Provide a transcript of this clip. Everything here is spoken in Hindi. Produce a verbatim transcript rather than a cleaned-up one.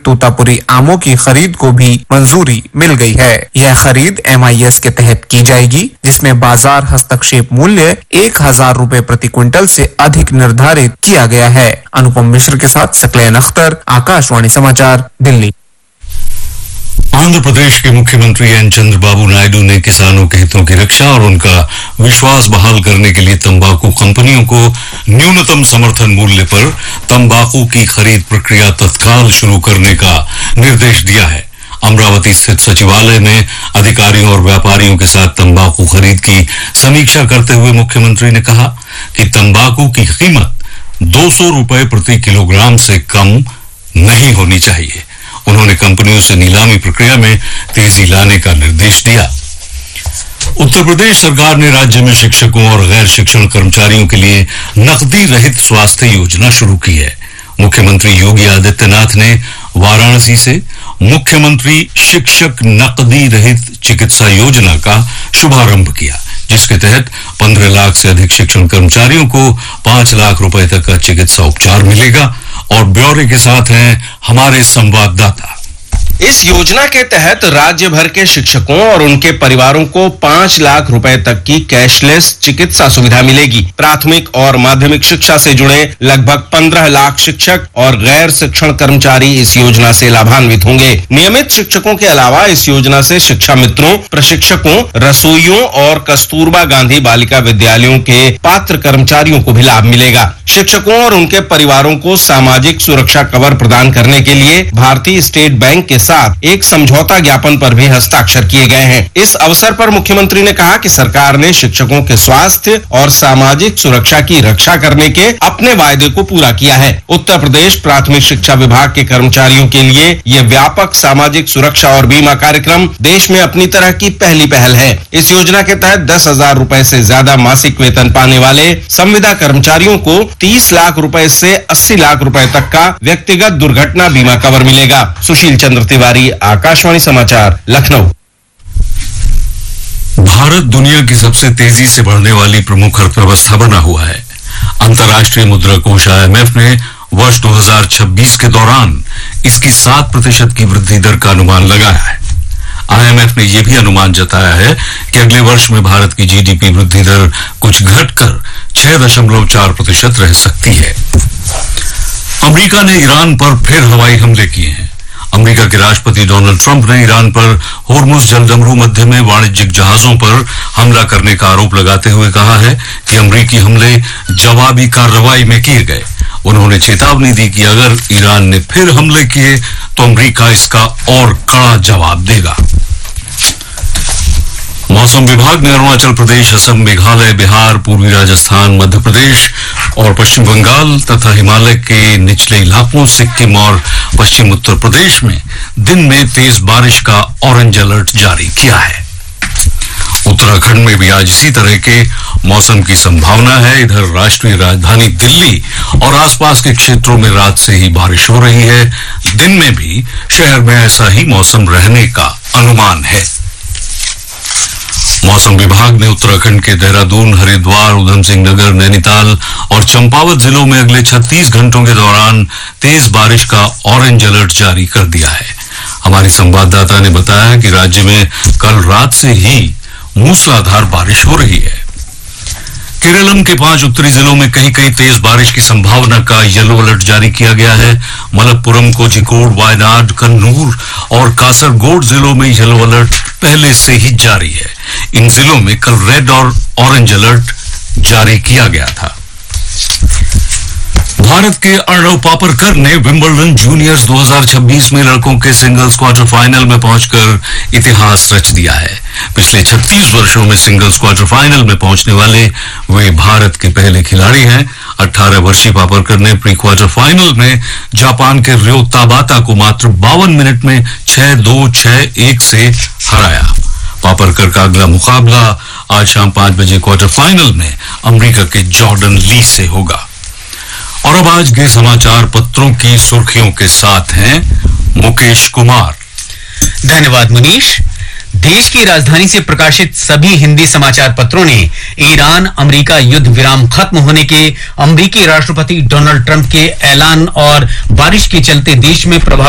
तोतापुरी आमों की खरीद को भी मंजूरी मिल गई है। यह खरीद एम आई एस के तहत की जाएगी, जिसमें बाजार हस्तक्षेप मूल्य एक हजार रूपए प्रति क्विंटल से अधिक निर्धारित किया गया है। अनुपम मिश्र के साथ सकलैन अख्तर, आकाशवाणी समाचार, दिल्ली। आंध्र प्रदेश के मुख्यमंत्री एन चंद्रबाबू नायडू ने किसानों के हितों की रक्षा और उनका विश्वास बहाल करने के लिए तंबाकू कंपनियों को न्यूनतम समर्थन मूल्य पर तंबाकू की खरीद प्रक्रिया तत्काल शुरू करने का निर्देश दिया है। अमरावती स्थित सचिवालय में अधिकारियों और व्यापारियों के साथ तंबाकू खरीद की समीक्षा करते हुए मुख्यमंत्री ने कहा कि तंबाकू की कीमत दो सौ रुपए प्रति किलोग्राम से कम नहीं होनी चाहिए। उन्होंने कंपनियों से नीलामी प्रक्रिया में तेजी लाने का निर्देश दिया। उत्तर प्रदेश सरकार ने राज्य में शिक्षकों और गैर शिक्षण कर्मचारियों के लिए नकदी रहित स्वास्थ्य योजना शुरू की है। मुख्यमंत्री योगी आदित्यनाथ ने वाराणसी से मुख्यमंत्री शिक्षक नकदी रहित चिकित्सा योजना का शुभारंभ किया, जिसके तहत पंद्रह लाख से अधिक शिक्षण कर्मचारियों को पांच लाख रुपए तक का चिकित्सा उपचार मिलेगा। और ब्यौरे के साथ हैं हमारे संवाददाता। इस योजना के तहत राज्य भर के शिक्षकों और उनके परिवारों को पांच लाख रुपए तक की कैशलेस चिकित्सा सुविधा मिलेगी। प्राथमिक और माध्यमिक शिक्षा से जुड़े लगभग पंद्रह लाख शिक्षक और गैर शिक्षण कर्मचारी इस योजना से लाभान्वित होंगे। नियमित शिक्षकों के अलावा इस योजना से शिक्षा मित्रों, प्रशिक्षकों, रसोइयों और कस्तूरबा गांधी बालिका विद्यालयों के पात्र कर्मचारियों को भी लाभ मिलेगा। शिक्षकों और उनके परिवारों को सामाजिक सुरक्षा कवर प्रदान करने के लिए भारतीय स्टेट बैंक के साथ एक समझौता ज्ञापन पर भी हस्ताक्षर किए गए हैं। इस अवसर पर मुख्यमंत्री ने कहा कि सरकार ने शिक्षकों के स्वास्थ्य और सामाजिक सुरक्षा की रक्षा करने के अपने वायदे को पूरा किया है। उत्तर प्रदेश प्राथमिक शिक्षा विभाग के कर्मचारियों के लिए यह व्यापक सामाजिक सुरक्षा और बीमा कार्यक्रम देश में अपनी तरह की पहली पहल है। इस योजना के तहत दस हजार रूपए से ज्यादा मासिक वेतन पाने वाले संविदा कर्मचारियों को तीस लाख रुपए से अस्सी लाख रुपए तक का व्यक्तिगत दुर्घटना बीमा कवर मिलेगा। सुशील चंद्र तिवारी, आकाशवाणी समाचार, लखनऊ। भारत दुनिया की सबसे तेजी से बढ़ने वाली प्रमुख अर्थव्यवस्था बना हुआ है। अंतर्राष्ट्रीय मुद्रा कोष आई एम एफ ने वर्ष दो हजार छब्बीस के दौरान इसकी सात प्रतिशत की वृद्धि दर का अनुमान लगाया है। आई एम एफ ने यह भी अनुमान जताया है कि अगले वर्ष में भारत की जी डी पी वृद्धि दर कुछ घटकर छह दशमलव चार प्रतिशत रह सकती है। अमेरिका ने ईरान पर फिर हवाई हमले किए हैं। अमेरिका के राष्ट्रपति डोनाल्ड ट्रंप ने ईरान पर होर्मुज जलडमरू मध्य में वाणिज्यिक जहाजों पर हमला करने का आरोप लगाते हुए कहा है कि अमेरिकी हमले जवाबी कार्रवाई में किए गए। उन्होंने चेतावनी दी कि अगर ईरान ने फिर हमले किए तो अमेरिका इसका और कड़ा जवाब देगा। मौसम विभाग ने अरुणाचल प्रदेश, असम, मेघालय, बिहार, पूर्वी राजस्थान, मध्य प्रदेश और पश्चिम बंगाल तथा हिमालय के निचले इलाकों, सिक्किम और पश्चिम उत्तर प्रदेश में दिन में तेज बारिश का ऑरेंज अलर्ट जारी किया है। उत्तराखंड में भी आज इसी तरह के मौसम की संभावना है। इधर राष्ट्रीय राजधानी दिल्ली और आसपास के क्षेत्रों में रात से ही बारिश हो रही है। दिन में भी शहर में ऐसा ही मौसम रहने का अनुमान है। मौसम विभाग ने उत्तराखंड के देहरादून, हरिद्वार, उधम सिंह नगर, नैनीताल और चंपावत जिलों में अगले छत्तीस घंटों के दौरान तेज बारिश का ऑरेंज अलर्ट जारी कर दिया है। हमारी संवाददाता ने बताया कि राज्य में कल रात से ही मूसलाधार बारिश हो रही है। केरलम के पांच उत्तरी जिलों में कहीं कहीं तेज बारिश की संभावना का येलो अलर्ट जारी किया गया है। मलप्पुरम, कोझिकोड, वायनाड, कन्नूर और कासरगोड जिलों में येलो अलर्ट पहले से ही जारी है। इन जिलों में कल रेड और ऑरेंज अलर्ट जारी किया गया था। भारत के अर्णव पापरकर ने विंबलडन जूनियर्स दो हजार छब्बीस में लड़कों के सिंगल्स क्वार्टर फाइनल में पहुंचकर इतिहास रच दिया है। पिछले छत्तीस वर्षों में सिंगल्स क्वार्टर फाइनल में पहुंचने वाले वे भारत के पहले खिलाड़ी हैं। अठारह वर्षीय पापरकर ने प्री क्वार्टर फाइनल में जापान के रियो ताबाता को मात्र बावन मिनट में छह दो छह एक से हराया। पापरकर का अगला मुकाबला आज शाम पांच बजे क्वार्टर फाइनल में अमेरिका के जॉर्डन ली से होगा। और अब आज के समाचार पत्रों की सुर्खियों के साथ हैं मुकेश कुमार। धन्यवाद मुनीश। देश की राजधानी से प्रकाशित सभी हिंदी समाचार पत्रों ने ईरान अमेरिका युद्ध विराम खत्म होने के अमेरिकी राष्ट्रपति डोनाल्ड ट्रंप के ऐलान और बारिश के चलते देश में प्रभावित